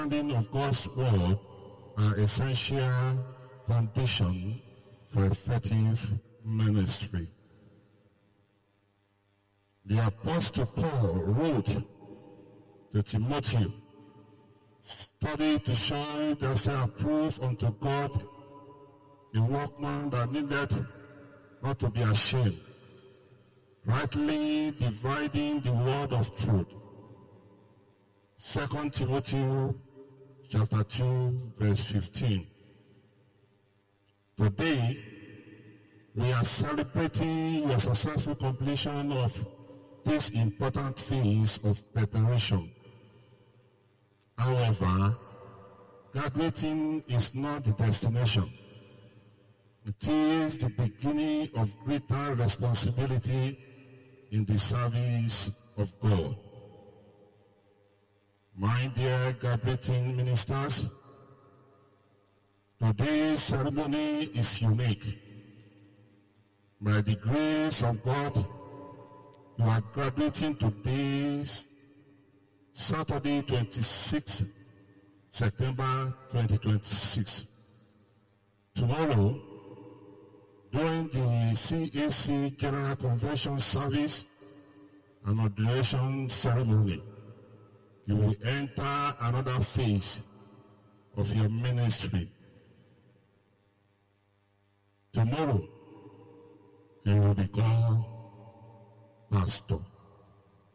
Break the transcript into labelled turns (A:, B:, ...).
A: understanding of God's word are essential foundation for effective ministry. The Apostle Paul wrote to Timothy, "Study to show thyself approved unto God, a workman that needeth not to be ashamed, rightly dividing the word of truth." 2 Timothy chapter 2, verse 15. Today, we are celebrating your successful completion of this important phase of preparation. However, graduating is not the destination. It is the beginning of greater responsibility in the service of God. My dear graduating ministers, today's ceremony is unique. By the grace of God, you are graduating today, Saturday, 26 September 2026. Tomorrow, during the CAC General Convention service and ordination ceremony, you will enter another phase of your ministry. Tomorrow, you will become pastor.